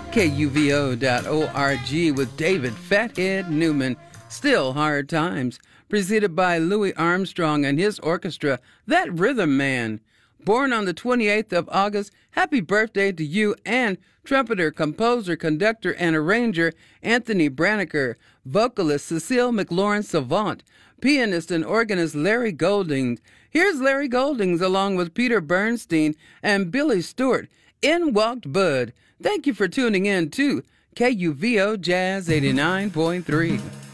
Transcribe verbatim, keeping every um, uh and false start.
K U V O dot org with David Fathead Newman. Still Hard Times, preceded by Louis Armstrong and his orchestra, That Rhythm Man. Born on the twenty-eighth of August, happy birthday to you and trumpeter, composer, conductor, and arranger Anthony Branniker, vocalist Cecile McLaurin-Savant, pianist and organist Larry Goldings. Here's Larry Goldings along with Peter Bernstein and Billy Stewart. In walked Bud. Thank you for tuning in to K U V O Jazz eighty-nine point three.